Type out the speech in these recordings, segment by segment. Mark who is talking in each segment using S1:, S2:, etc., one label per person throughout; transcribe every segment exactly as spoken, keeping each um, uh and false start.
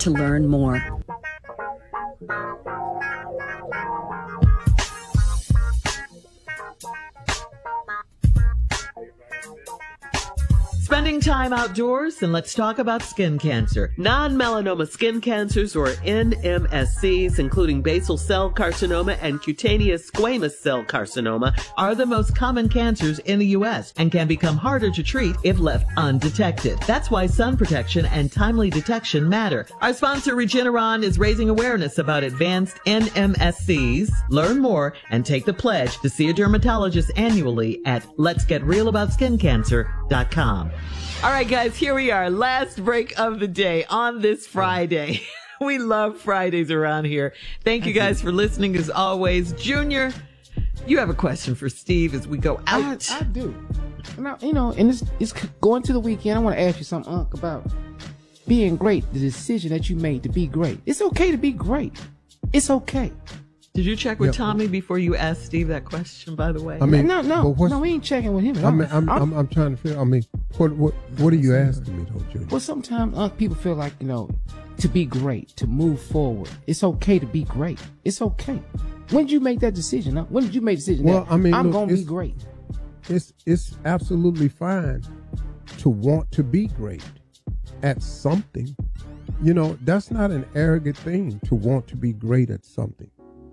S1: to learn more.
S2: Spending time outdoors, and let's talk about skin cancer. Non-melanoma skin cancers, or N M S Cs, including basal cell carcinoma and cutaneous squamous cell carcinoma, are the most common cancers in the U S and can become harder to treat if left undetected. That's why sun protection and timely detection matter. Our sponsor, Regeneron, is raising awareness about advanced N M S Cs. Learn more and take the pledge to see a dermatologist annually at lets get real about skin cancer dot com. All right, guys, here we are. Last break of the day on this Friday. We love Fridays around here. Thank you guys for listening as always. Junior, you have a question for Steve as we go out.
S3: I, I do. And I, you know, and it's, it's going to the weekend. I want to ask you something, Unc, about being great, the decision that you made to be great. It's okay to be great. It's okay.
S2: Did you check with
S4: Yep.
S2: Tommy before you asked Steve that question, by the way?
S4: I mean,
S3: no, no,
S4: but what's-
S3: no, we ain't checking with him at
S4: I
S3: all.
S4: mean, I'm,
S3: I'm-
S4: I'm, I'm trying to figure. I mean, what, what, what are you asking me, though, Junior?
S3: Well, sometimes uh, people feel like, you know, to be great, to move forward. It's okay to be great. It's okay. When did you make that decision? Huh? When did you make the decision
S4: Well,
S3: that
S4: I mean,
S3: I'm
S4: look,
S3: going to be
S4: it's-
S3: great?
S4: It's it's absolutely fine to want to be great at something. You know, that's not an arrogant thing to want to be great at something.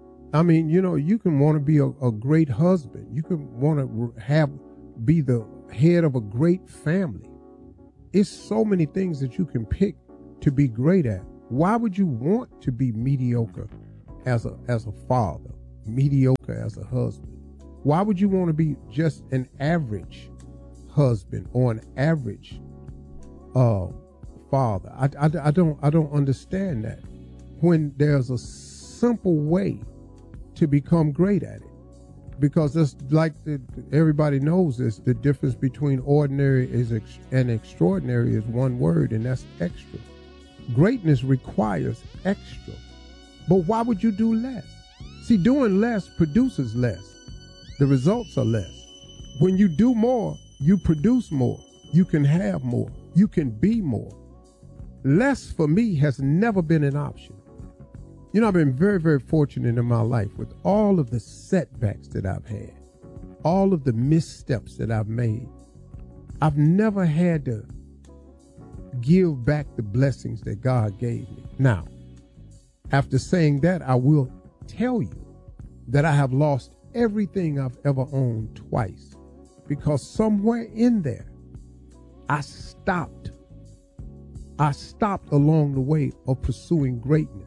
S4: I mean, you know, you can want to be a, a great husband. You can want to have be the head of a great family. It's so many things that you can pick to be great at. Why would you want to be mediocre as a as a father, mediocre as a husband? Why would you want to be just an average husband or an average uh, father? I, I, I don't I don't understand that. When there's a simple way to become great at it, because it's like the, everybody knows this, the difference between ordinary is ex, and extraordinary is one word, and that's extra. Greatness requires extra, but why would you do less? See, doing less produces less. The results are less. When you do more, you produce more. You can have more. You can be more. Less for me has never been an option. You know, I've been very, very fortunate in my life with all of the setbacks that I've had, all of the missteps that I've made. I've never had to give back the blessings that God gave me. Now, after saying that, I will tell you that I have lost everything I've ever owned twice, because somewhere in there, I stopped. I stopped along the way of pursuing greatness.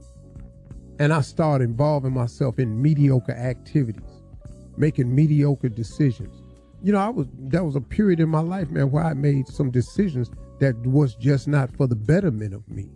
S4: And I started involving myself in mediocre activities, making mediocre decisions. You know, I was that was a period in my life, man, where I made some decisions that was just not for the betterment of me.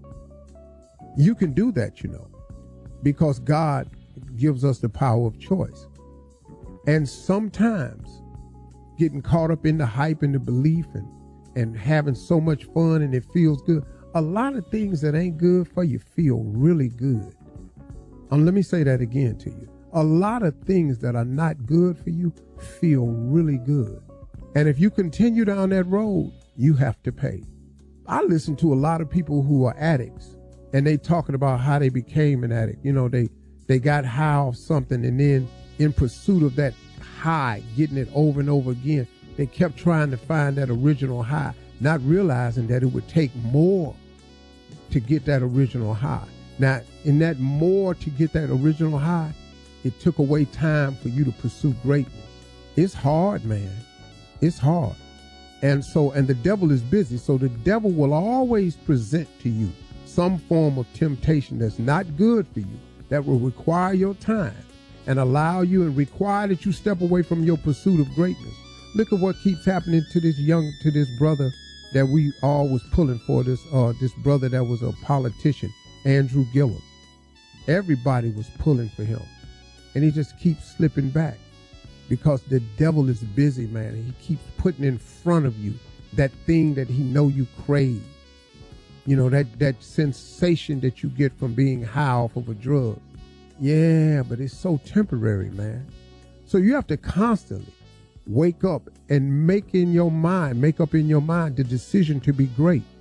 S4: You can do that, you know, because God gives us the power of choice. And sometimes getting caught up in the hype and the belief and, and having so much fun and it feels good, a lot of things that ain't good for you feel really good. Um, let me say that again to you. A lot of things that are not good for you feel really good. And if you continue down that road, you have to pay. I listen to a lot of people who are addicts, and they talking about how they became an addict. You know, they, they got high off something, and then in pursuit of that high, getting it over and over again, they kept trying to find that original high, not realizing that it would take more to get that original high. Now, in that more to get that original high, it took away time for you to pursue greatness. It's hard, man. It's hard. And so, and the devil is busy. So the devil will always present to you some form of temptation that's not good for you, that will require your time and allow you and require that you step away from your pursuit of greatness. Look at what keeps happening to this young, to this brother that we all was pulling for, this, uh, this brother that was a politician, Andrew Gillum. Everybody was pulling for him, and he just keeps slipping back because the devil is busy, man. And he keeps putting in front of you that thing that he know you crave. You know, that, that sensation that you get from being high off of a drug. Yeah, but it's so temporary, man. So you have to constantly wake up and make in your mind, make up in your mind the decision to be great.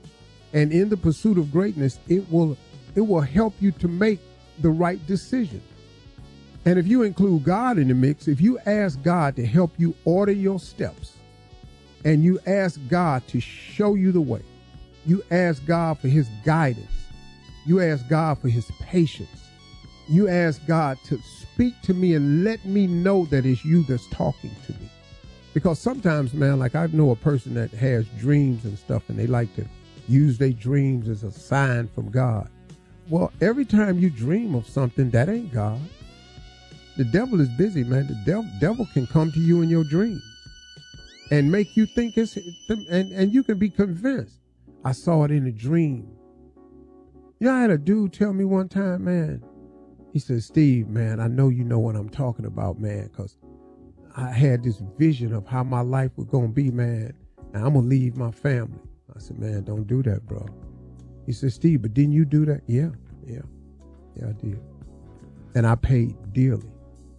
S4: And in the pursuit of greatness, it will it will help you to make the right decision. And if you include God in the mix, if you ask God to help you order your steps, and you ask God to show you the way, you ask God for his guidance, you ask God for his patience, you ask God to speak to me and let me know that it's you that's talking to me. Because sometimes, man, like I know a person that has dreams and stuff, and they like to use their dreams as a sign from God. Well, every time you dream of something, that ain't God. The devil is busy, man. The devil, devil can come to you in your dreams and make you think it's, and, and you can be convinced. I saw it in a dream. You know, I had a dude tell me one time, man, he said, Steve, man, I know you know what I'm talking about, man, because I had this vision of how my life was going to be, man, and I'm going to leave my family. I said, man, don't do that, bro. He said, Steve, but didn't you do that? Yeah, yeah, yeah, I did. And I paid dearly.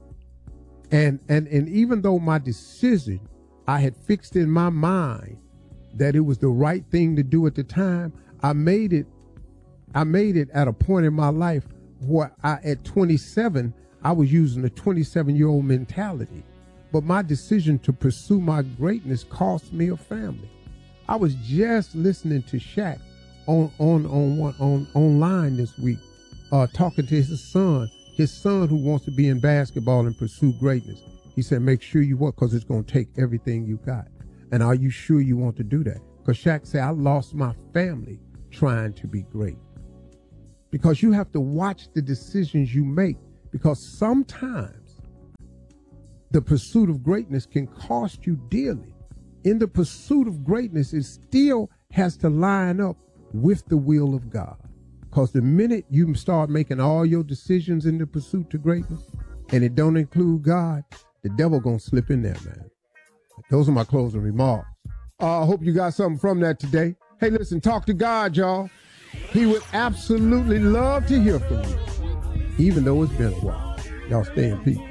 S4: And, and, and even though my decision, I had fixed in my mind that it was the right thing to do at the time, I made it, I made it at a point in my life where I, at twenty-seven, I was using a twenty-seven-year-old mentality. But my decision to pursue my greatness cost me a family. I was just listening to Shaq on on on one on online this week, uh, talking to his son, his son who wants to be in basketball and pursue greatness. He said, make sure you work, because it's going to take everything you got. And are you sure you want to do that? Because Shaq said, I lost my family trying to be great. Because you have to watch the decisions you make, because sometimes the pursuit of greatness can cost you dearly. In the pursuit of greatness, it still has to line up with the will of God. Because the minute you start making all your decisions in the pursuit to greatness, and it don't include God, the devil gonna slip in there, man. Those are my closing remarks. I uh, hope you got something from that today. Hey, listen, talk to God, y'all. He would absolutely love to hear from you, even though it's been a while. Y'all stay in peace.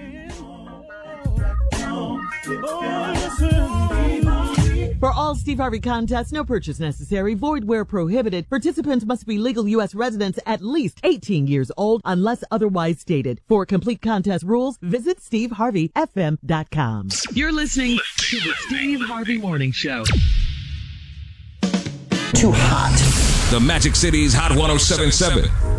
S2: For all Steve Harvey contests, no purchase necessary, void where prohibited. Participants must be legal U S residents at least eighteen years old unless otherwise stated. For complete contest rules, visit steve harvey f m dot com. You're listening to the Steve Harvey Morning Show.
S1: Too hot. The Magic City's Hot one oh seven point seven.